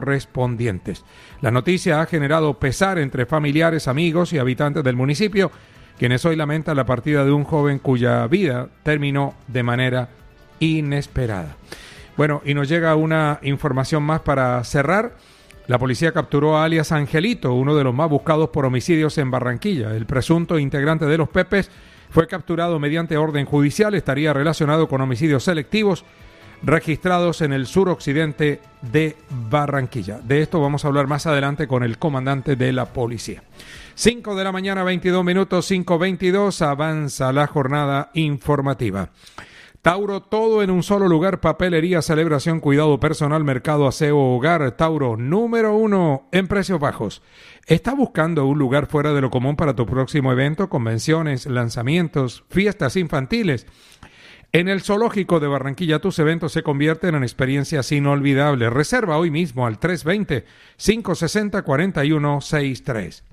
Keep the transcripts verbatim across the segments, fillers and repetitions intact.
correspondientes. La noticia ha generado pesar entre familiares, amigos y habitantes del municipio, quienes hoy lamentan la partida de un joven cuya vida terminó de manera inesperada. Bueno, y nos llega una información más para cerrar. La policía capturó a alias Angelito, uno de los más buscados por homicidios en Barranquilla. El presunto integrante de los Pepes fue capturado mediante orden judicial. Estaría relacionado con homicidios selectivos registrados en el suroccidente de Barranquilla. De esto vamos a hablar más adelante con el comandante de la policía. cinco de la mañana, veintidós minutos, cinco veintidós, avanza la jornada informativa. Tauro, todo en un solo lugar, papelería, celebración, cuidado personal, mercado, aseo, hogar. Tauro, número uno en precios bajos. ¿Estás buscando un lugar fuera de lo común para tu próximo evento, convenciones, lanzamientos, fiestas infantiles? En el Zoológico de Barranquilla tus eventos se convierten en experiencias inolvidables. Reserva hoy mismo al tres dos cero, cinco seis cero, cuatro uno seis tres.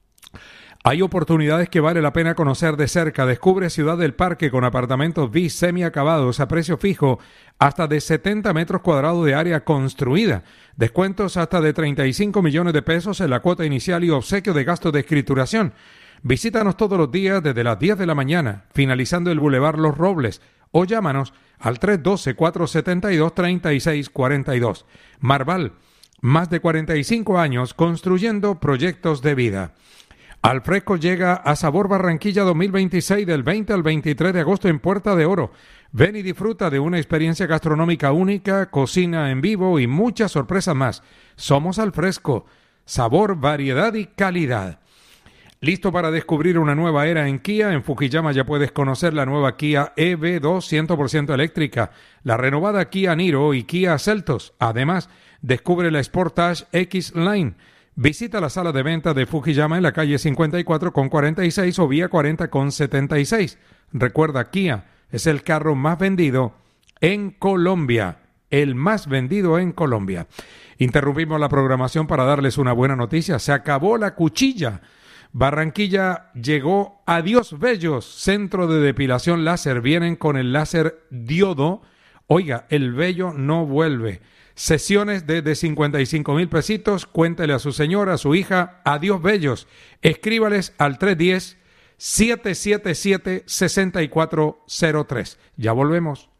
Hay oportunidades que vale la pena conocer de cerca. Descubre Ciudad del Parque con apartamentos bis semiacabados a precio fijo hasta de setenta metros cuadrados de área construida. Descuentos hasta de treinta y cinco millones de pesos en la cuota inicial y obsequio de gastos de escrituración. Visítanos todos los días desde las diez de la mañana, finalizando el Boulevard Los Robles, o llámanos al tres uno dos, cuatro siete dos, tres seis cuatro dos. Marval, más de cuarenta y cinco años construyendo proyectos de vida. Al Fresco llega a Sabor Barranquilla dos mil veintiséis del veinte al veintitrés de agosto en Puerta de Oro. Ven y disfruta de una experiencia gastronómica única, cocina en vivo y muchas sorpresas más. Somos Al Fresco, sabor, variedad y calidad. ¿Listo para descubrir una nueva era en Kia? En Fukuyama ya puedes conocer la nueva Kia E V dos cien por ciento eléctrica, la renovada Kia Niro y Kia Seltos. Además, descubre la Sportage X Line. Visita la sala de venta de Fukuyama en la calle cincuenta y cuatro con cuarenta y seis o vía cuarenta con setenta y seis. Recuerda, Kia es el carro más vendido en Colombia. El más vendido en Colombia. Interrumpimos la programación para darles una buena noticia. Se acabó la cuchilla. Barranquilla llegó a Dios Bellos, centro de depilación láser. Vienen con el láser diodo. Oiga, el vello no vuelve. Sesiones desde cincuenta y cinco mil pesitos. Cuéntele a su señora, a su hija, Adiós Bellos. Escríbales al tres uno cero, siete siete siete, seis cuatro cero tres. Ya volvemos.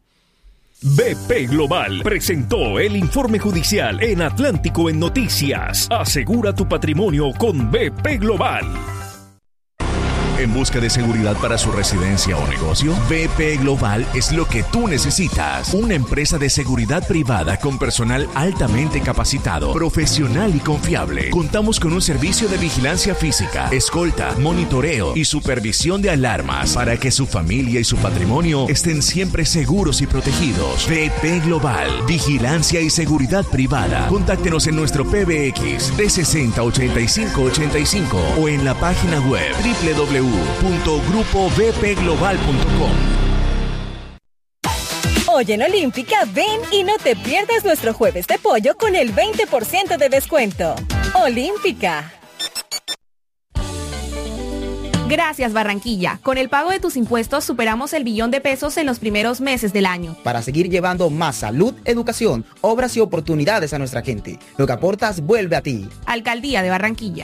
B P Global presentó el informe judicial en Atlántico en Noticias. Asegura tu patrimonio con B P Global. ¿En busca de seguridad para su residencia o negocio? B P Global es lo que tú necesitas. Una empresa de seguridad privada con personal altamente capacitado, profesional y confiable. Contamos con un servicio de vigilancia física, escolta, monitoreo y supervisión de alarmas para que su familia y su patrimonio estén siempre seguros y protegidos. B P Global, vigilancia y seguridad privada. Contáctenos en nuestro P B X trescientos sesenta, ochenta y cinco ochenta y cinco o en la página web doble u doble u doble u punto grupo b p global punto com. Hoy en Olímpica, ven y no te pierdas nuestro jueves de pollo con el veinte por ciento de descuento. Olímpica. Gracias, Barranquilla. Con el pago de tus impuestos superamos el billón de pesos en los primeros meses del año. Para seguir llevando más salud, educación, obras y oportunidades a nuestra gente. Lo que aportas vuelve a ti. Alcaldía de Barranquilla.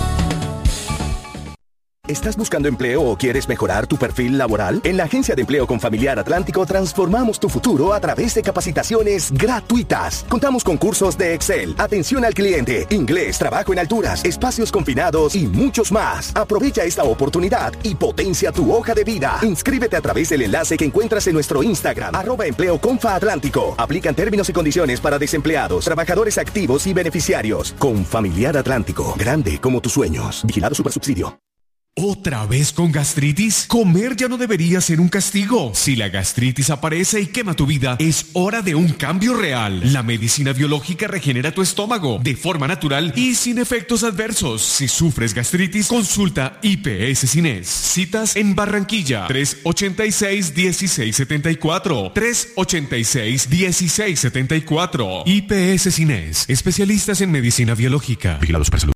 ¿Estás buscando empleo o quieres mejorar tu perfil laboral? En la Agencia de Empleo Confamiliar Atlántico transformamos tu futuro a través de capacitaciones gratuitas. Contamos con cursos de Excel, atención al cliente, inglés, trabajo en alturas, espacios confinados y muchos más. Aprovecha esta oportunidad y potencia tu hoja de vida. Inscríbete a través del enlace que encuentras en nuestro Instagram, arroba Empleo Confa Atlántico. Aplican términos y condiciones para desempleados, trabajadores activos y beneficiarios. Confamiliar Atlántico, grande como tus sueños. Vigilado Supersubsidio. ¿Otra vez con gastritis? Comer ya no debería ser un castigo. Si la gastritis aparece y quema tu vida, es hora de un cambio real. La medicina biológica regenera tu estómago de forma natural y sin efectos adversos. Si sufres gastritis, consulta I P S Cines. Citas en Barranquilla, tres ochenta y seis, dieciséis setenta y cuatro. tres ochenta y seis, dieciséis setenta y cuatro. I P S Cines, especialistas en medicina biológica. Vigilados para salud.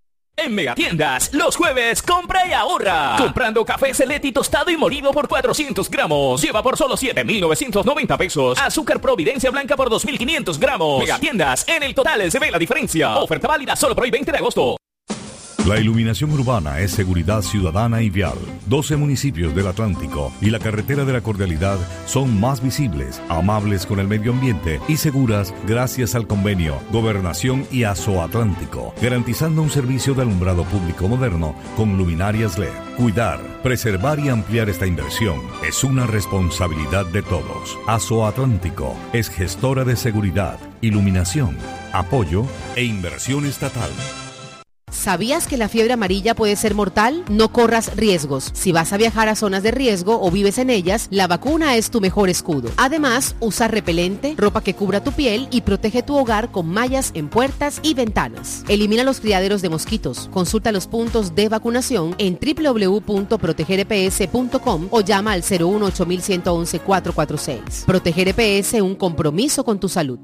En Megatiendas, los jueves, compra y ahorra. Comprando café Celetti tostado y molido por cuatrocientos gramos. Lleva por solo siete mil novecientos noventa pesos. Azúcar Providencia Blanca por dos mil quinientos gramos. Megatiendas, en el total se ve la diferencia. Oferta válida solo por hoy veinte de agosto. La iluminación urbana es seguridad ciudadana y vial. doce municipios del Atlántico y la carretera de la Cordialidad son más visibles, amables con el medio ambiente y seguras gracias al convenio Gobernación y Azoatlántico, garantizando un servicio de alumbrado público moderno con luminarias L E D. Cuidar, preservar y ampliar esta inversión es una responsabilidad de todos. Azoatlántico es gestora de seguridad, iluminación, apoyo e inversión estatal. ¿Sabías que la fiebre amarilla puede ser mortal? No corras riesgos. Si vas a viajar a zonas de riesgo o vives en ellas, la vacuna es tu mejor escudo. Además, usa repelente, ropa que cubra tu piel y protege tu hogar con mallas en puertas y ventanas. Elimina los criaderos de mosquitos. Consulta los puntos de vacunación en doble u doble u doble u punto proteger e pe ese punto com o llama al cero uno ocho uno uno uno cuatro cuatro seis. Proteger E P S, un compromiso con tu salud.